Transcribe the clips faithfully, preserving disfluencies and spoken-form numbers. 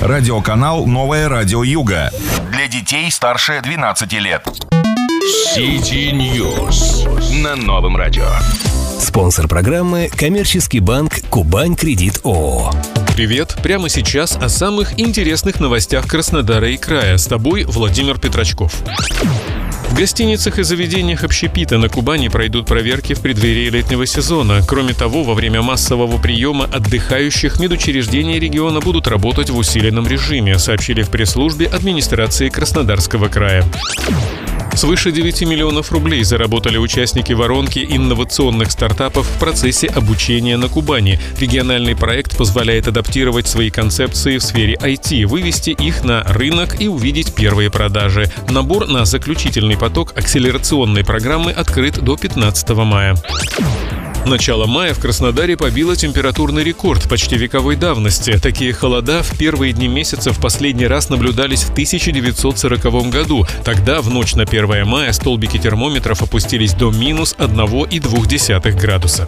Радиоканал «Новое радио Юга». Для детей старше двенадцати лет. Сити Ньюс на Новом радио. Спонсор программы – коммерческий банк «Кубань Кредит ООО». Привет! Прямо сейчас о самых интересных новостях Краснодара и края. С тобой Владимир Петрачков. В гостиницах и заведениях общепита на Кубани пройдут проверки в преддверии летнего сезона. Кроме того, во время массового приема отдыхающих медучреждения региона будут работать в усиленном режиме, сообщили в пресс-службе администрации Краснодарского края. Свыше девяти миллионов рублей заработали участники воронки инновационных стартапов в процессе обучения на Кубани. Региональный проект позволяет адаптировать свои концепции в сфере ай ти, вывести их на рынок и увидеть первые продажи. Набор на заключительный поток акселерационной программы открыт до пятнадцатого мая. Начало мая в Краснодаре побило температурный рекорд почти вековой давности. Такие холода в первые дни месяца в последний раз наблюдались в тысяча девятьсот сороковом году. Тогда, в ночь на первое мая, столбики термометров опустились до минус одна целая две десятых градуса.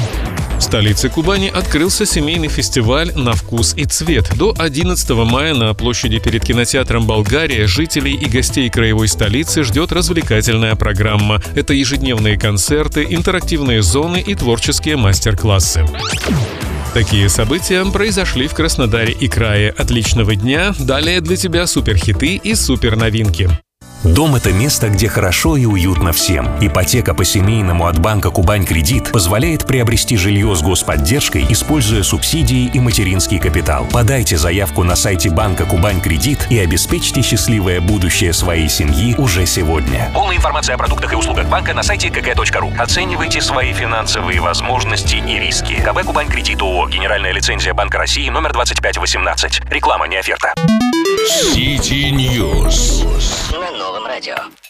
В столице Кубани открылся семейный фестиваль «На вкус и цвет». До одиннадцатого мая на площади перед кинотеатром «Болгария» жителей и гостей краевой столицы ждет развлекательная программа. Это ежедневные концерты, интерактивные зоны и творческие мастер-классы. Такие события произошли в Краснодаре и крае. Отличного дня! Далее для тебя суперхиты и суперновинки. Дом – это место, где хорошо и уютно всем. Ипотека по-семейному от банка «Кубань Кредит» позволяет приобрести жилье с господдержкой, используя субсидии и материнский капитал. Подайте заявку на сайте банка «Кубань Кредит» и обеспечьте счастливое будущее своей семьи уже сегодня. Полная информация о продуктах и услугах банка на сайте ка ка точка ру. Оценивайте свои финансовые возможности и риски. КБ «Кубань Кредит ООО». Генеральная лицензия Банка России номер двадцать пять восемнадцать. Реклама, не оферта. Сити Ньюс На Новом радио.